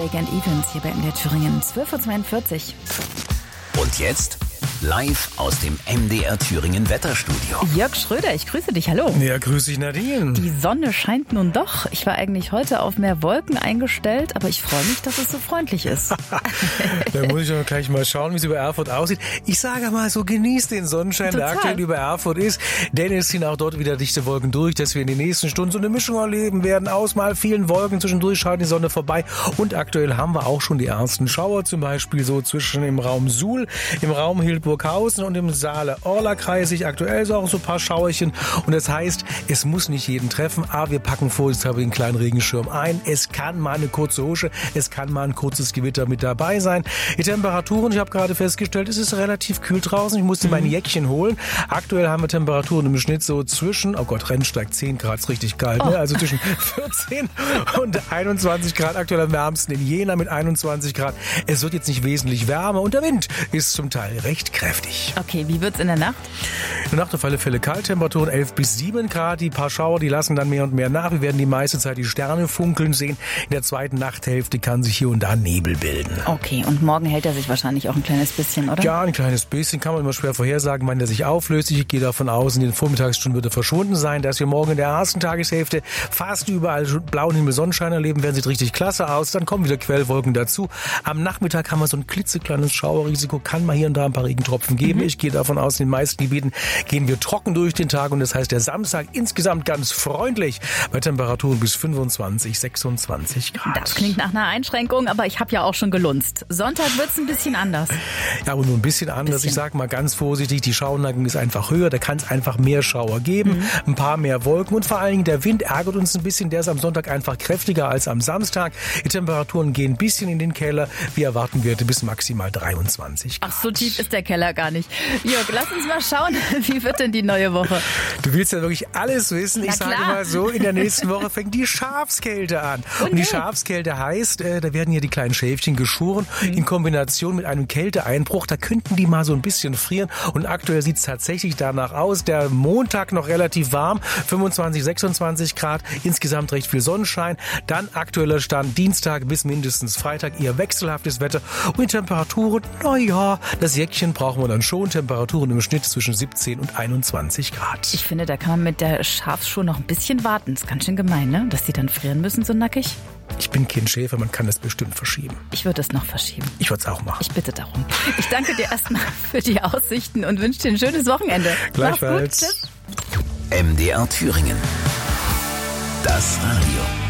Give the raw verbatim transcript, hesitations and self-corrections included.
Weekend Events hier bei M D R Thüringen, zwölf Uhr zweiundvierzig. Und jetzt live aus dem M D R Thüringen Wetterstudio. Jörg Schröder, ich grüße dich, hallo. Ja, grüße dich, Nadine. Die Sonne scheint nun doch. Ich war eigentlich heute auf mehr Wolken eingestellt, aber ich freue mich, dass es so freundlich ist. Da muss ich doch gleich mal schauen, wie es über Erfurt aussieht. Ich sage mal so, genießt den Sonnenschein, Total. der aktuell über Erfurt ist, denn es ziehen auch dort wieder dichte Wolken durch, dass wir in den nächsten Stunden so eine Mischung erleben werden. Aus mal vielen Wolken, zwischendurch schaut die Sonne vorbei und aktuell haben wir auch schon die ersten Schauer, zum Beispiel so zwischen im Raum Suhl, im Raum Hildburghausen und im Saale-Orla-Kreis. Aktuell so auch so ein paar Schauerchen und das heißt, es muss nicht jeden treffen, aber wir packen vorsichtshalber den kleinen Regenschirm ein. Es kann mal eine kurze Husche, es kann mal ein kurzes Gewitter mit dabei sein. Die Temperaturen, ich habe gerade festgestellt, es ist relativ kühl draußen. Ich musste mein Jäckchen holen. Aktuell haben wir Temperaturen im Schnitt so zwischen, oh Gott, Rennsteig zehn Grad, ist richtig kalt, ne? Also zwischen vierzehn und einundzwanzig Grad. Aktuell am wärmsten in Jena mit einundzwanzig Grad. Es wird jetzt nicht wesentlich wärmer und der Wind ist zum Teil recht kräftig. Okay, wie wird's in der Nacht? In der Nacht auf alle Fälle Kalttemperaturen elf bis sieben Grad. Die paar Schauer, die lassen dann mehr und mehr nach. Wir werden die meiste Zeit die Sterne funkeln sehen. In der zweiten Nachthälfte kann sich hier und da Nebel bilden. Okay, und morgen hält er sich wahrscheinlich auch ein kleines bisschen, oder? Ja, ein kleines bisschen. Kann man immer schwer vorhersagen, wann der sich auflöst. Ich gehe davon aus, in den Vormittagsstunden wird er verschwunden sein. Dass wir morgen in der ersten Tageshälfte fast überall blauen Himmel, Sonnenschein erleben, werden sieht richtig klasse aus. Dann kommen wieder Quellwolken dazu. Am Nachmittag haben wir so ein klitzekleines Schauerrisiko. Kann mal hier und da ein paar Regentropfen geben. Mhm. Ich gehe davon aus, in den meisten Gebieten gehen wir trocken durch den Tag und das heißt, der Samstag insgesamt ganz freundlich bei Temperaturen bis fünfundzwanzig, sechsundzwanzig Grad. Das klingt nach einer Einschränkung, aber ich habe ja auch schon gelunzt. Sonntag wird's ein bisschen anders. Ja, aber nur ein bisschen anders. Bisschen. Ich sage mal ganz vorsichtig, die Schauerneigung ist einfach höher, da kann es einfach mehr Schauer geben, mhm. ein paar mehr Wolken und vor allen Dingen der Wind ärgert uns ein bisschen, der ist am Sonntag einfach kräftiger als am Samstag. Die Temperaturen gehen ein bisschen in den Keller, wir erwarten Werte bis maximal dreiundzwanzig Grad. Ach, so tief ist der Keller gar nicht. Jörg, lass uns mal schauen, wie wird denn die neue Woche? Du willst ja wirklich alles wissen. Na ich sage klar. mal so, in der nächsten Woche fängt die Schafskälte an. Oh, und die nee. Schafskälte heißt, äh, da werden hier die kleinen Schäfchen geschoren mhm. in Kombination mit einem Kälteeinbruch. Da könnten die mal so ein bisschen frieren. Und aktuell sieht es tatsächlich danach aus. Der Montag noch relativ warm, fünfundzwanzig, sechsundzwanzig Grad. Insgesamt recht viel Sonnenschein. Dann aktueller Stand Dienstag bis mindestens Freitag eher wechselhaftes Wetter. Und die Temperaturen, naja, das Jäckchen brauchen wir dann schon. Temperaturen im Schnitt zwischen siebzehn und einundzwanzig Grad. Ich finde, da kann man mit der Schafsschuhe noch ein bisschen warten. Das ist ganz schön gemein, ne? Dass die dann frieren müssen, so nackig. Ich bin kein Schäfer, man kann das bestimmt verschieben. Ich würde es noch verschieben. Ich würde es auch machen. Ich bitte darum. Ich danke dir erstmal für die Aussichten und wünsche dir ein schönes Wochenende. Gleichfalls. Mach's gut. Tschüss. M D R Thüringen. Das Radio.